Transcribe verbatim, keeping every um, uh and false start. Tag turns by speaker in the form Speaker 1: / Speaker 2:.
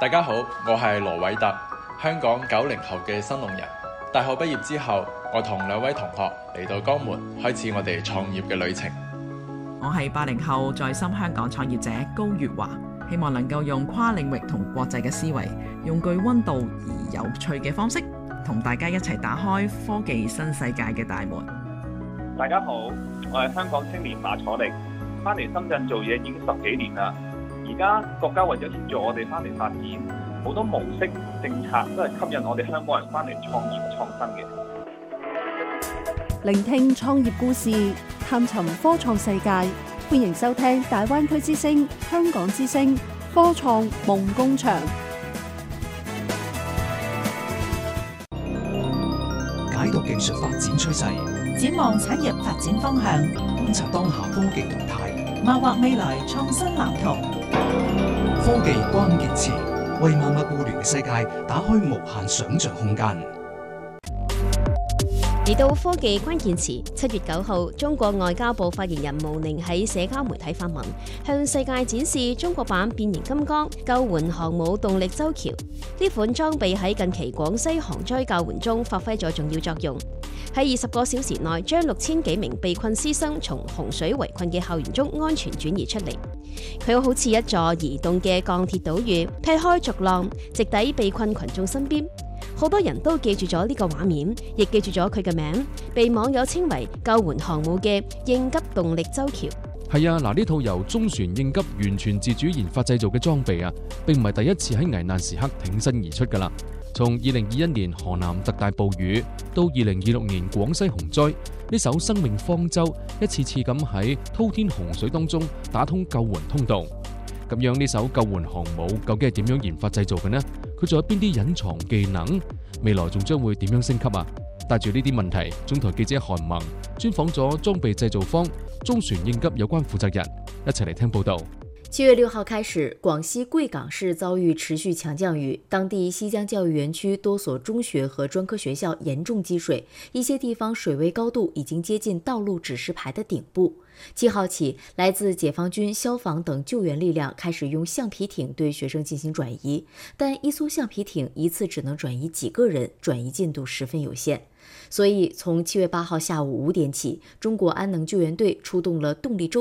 Speaker 1: 大家好，我係羅偉特，香港九零後嘅新農人。大學畢業之後，我同兩位同學嚟到江門，開始我哋創業嘅旅程。
Speaker 2: 我係八零後在深香港創業者高月華，希望能夠用跨領域同國際嘅思維，用具溫度而有趣嘅方式，同大家一齊打開科技新世界嘅大門。
Speaker 3: 大家好，我係香港青年馬楚力，翻嚟深圳做嘢已經十幾年啦。而家國家為咗協助我哋翻嚟發展，好多模式政策都係吸引我哋香港人翻嚟創業創新嘅。
Speaker 4: 聆聽創業故事，探尋科創世界，歡迎收聽大灣區之聲、香港之聲科創夢工場。
Speaker 5: 解讀技術發展趨勢，
Speaker 6: 展望產業發展方向，
Speaker 5: 觀察當下科技動態，
Speaker 6: 謀劃未來創新藍圖。
Speaker 5: 科技關鍵詞，為萬物互聯嘅世界打開無限想像空間。
Speaker 7: 嚟到科技關鍵詞，七月九號，中國外交部發言人毛寧喺社交媒體發文，向世界展示中國版變形金剛救援航母動力舟橋。呢款裝備喺近期廣西航災救援中發揮咗重要作用，喺二十個小時內將六千幾名被困師生從洪水圍困嘅校園中安全轉移出嚟。佢好似一座移動嘅鋼鐵島嶼，劈開逐浪，直抵被困群眾身邊。好多人都記住咗呢個畫面，亦記住咗佢嘅名，被網友稱為救援航母嘅應急動力舟橋。
Speaker 8: 係啊，嗱，呢套由中船應急完全自主研發製造嘅裝備啊，並唔係第一次喺危難時刻挺身而出噶啦。從二零二一年河南特大暴雨到二零二六年廣西洪災，呢艘生命方舟一次次咁喺滔天洪水當中打通救援通道。咁樣呢艘救援航母究竟係點樣研發製造嘅呢？佢仲有邊啲隱藏技能？未來仲將會點樣升級啊？帶住呢啲問題，中台記者韓萌專訪咗裝備製造方中船應急有關負責人，一齊嚟聽報道。
Speaker 9: 七月六號開始，廣西貴港市遭遇持續強降雨，當地西江教育園區多所中學和專科學校嚴重積水，一些地方水位高度已經接近道路指示牌的頂部。七號起，來自解放軍、消防等救援力量開始用橡皮艇對學生進行轉移，但一艘橡皮艇一次只能轉移幾個人，轉移進度十分有限。所以從七月八號下午五點起，中國安能救援隊出動了動力舟